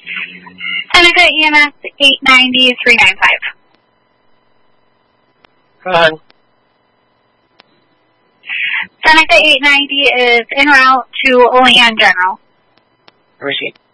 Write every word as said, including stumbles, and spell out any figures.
Seneca E M S eight ninety, three ninety-five. Go ahead. Seneca eight ninety is en route to Olean General. Receipt.